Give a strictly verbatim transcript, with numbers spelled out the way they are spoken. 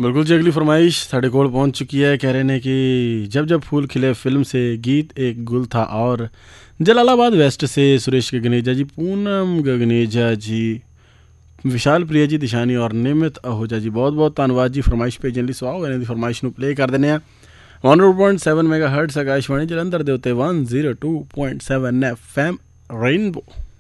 बिल्कुल जी, अगली फरमाइश साढ़े कोल पहुंच चुकी है। कह रहे हैं कि जब जब फूल खिले फिल्म से गीत एक गुल था। और जलालाबाद वेस्ट से सुरेश गगनेजा जी, पूनम गगनेजा जी, विशाल प्रिया जी, दिशानी और निमित आहूजा जी, बहुत बहुत धन्यवाद जी फरमाइश भेजने ਲਈ। ਸਵਾਓ ਇਹਨਾਂ ਦੀ ਫਰਮਾइश ਨੂੰ ਪਲੇ ਕਰ ਦਿੰਦੇ ਹਾਂ। one oh two point seven ਮੈਗਾਹਰਟਜ਼ Akashvani Jalandhar ਦੇ ਉੱਤੇ one oh two point seven F M rainbow.